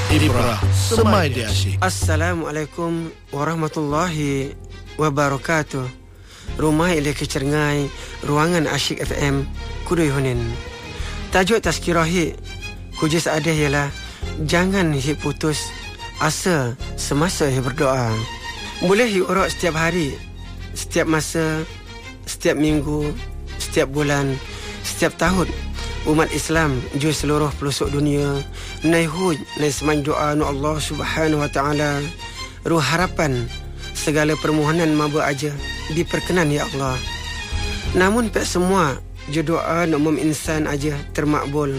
Ibrah Semai Dia Asyik. Assalamualaikum warahmatullahi wabarakatuh. Rumah Ilai Kecergai, Ruangan Asyik FM, Kudui Hunin. Tajuk tazkirah kujus ada ialah jangan putus asa semasa berdoa. Boleh urut setiap hari, setiap masa, setiap minggu, setiap bulan, setiap tahun. Umat Islam di seluruh pelosok dunia nai huj nai semai doa nu Allah Subhanahu wa taala, ruh harapan segala permohonan maba aja diperkenan ya Allah. Namun pek semua je doa nu umum insan aja termakbul.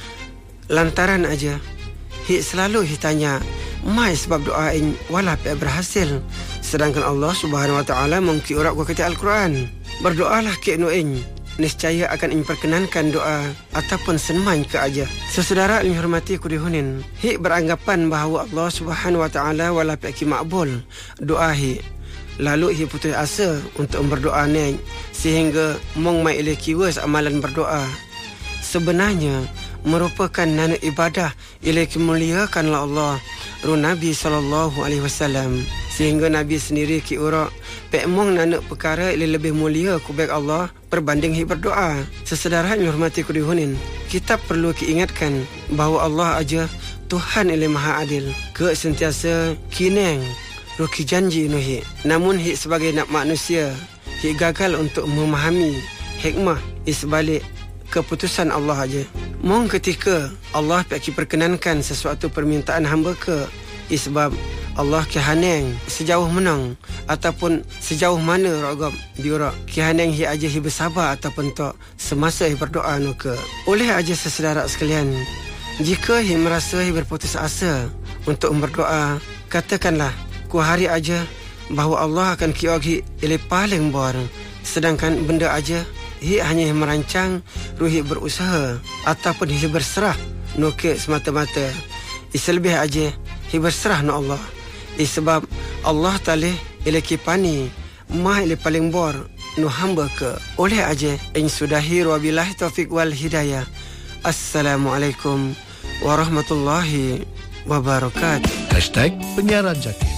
Lantaran aja selalu tanya mai sebab doa in wala pek berhasil, sedangkan Allah Subhanahu wa taala mengki urat kata Al-Quran, berdoalah ke nu niscaya akan perkenankan doa ataupun senmain ke aja. Saudara yang dihormati ku dihunin, beranggapan bahawa Allah Subhanahu wa taala wala peki makbul doa lalu putus asa untuk berdoa ni sehingga mong mai kiwas amalan berdoa. Sebenarnya merupakan nana ibadah ilaki muliakanlah Allah ru Nabi sallallahu alaihi wasallam, sehingga Nabi sendiri ki urak pek mong nana perkara lebih mulia ku baik Allah berbanding berdoa. Sesedara yang hormati ku dihunin, kita perlu diingatkan bahawa Allah aja Tuhan yang maha adil, ke sentiasa kineng ruki janji nuhi. Namun sebagai nak manusia gagal untuk memahami hikmah sebalik keputusan Allah aja. Mong ketika Allah peki perkenankan sesuatu permintaan hamba ke sebab Allah kihaneng sejauh menang ataupun sejauh mana ragam diurak kihaneng aja bersabar ataupun tak semasa berdoa nu ke. Oleh aja saudara sekalian, jika merasa berputus asa untuk berdoa, katakanlah ku hari aja bahawa Allah akan kiagi ilai paling bor, sedangkan benda aja hanya merancang ruhi berusaha ataupun berserah nu ke semata-mata selebih aja berserah nu Allah. Sebab Allah Ta'ala ilaki pani mah ilai paling bor nu hamba ke. Oleh aja in sudahi wabillahi taufiq wal hidayah. Assalamualaikum warahmatullahi wabarakatuh. #Penyiaran Jaki.